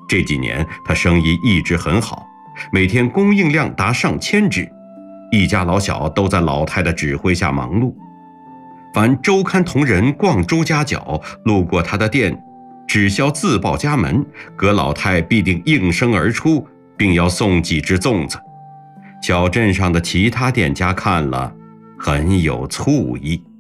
这几年他生意一直很好，每天供应量达上千只，一家老小都在老太的指挥下忙碌。凡周刊同仁逛周家角，路过他的店，只消自报家门，葛老太必定应声而出，并要送几只粽子。小镇上的其他店家看了，很有醋意。